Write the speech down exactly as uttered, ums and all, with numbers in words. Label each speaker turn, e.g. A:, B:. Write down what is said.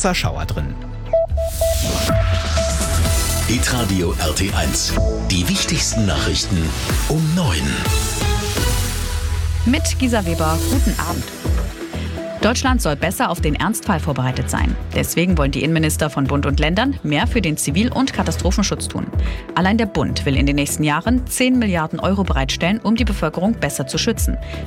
A: kurzer Schauer drin.
B: Hitradio R T eins. Die wichtigsten Nachrichten um neun.
C: Mit Gisa Weber, guten Abend. Deutschland soll besser auf den Ernstfall vorbereitet sein. Deswegen wollen die Innenminister von Bund und Ländern mehr für den Zivil- und Katastrophenschutz tun. Allein der Bund will in den nächsten Jahren zehn Milliarden Euro bereitstellen, um die Bevölkerung besser zu schützen.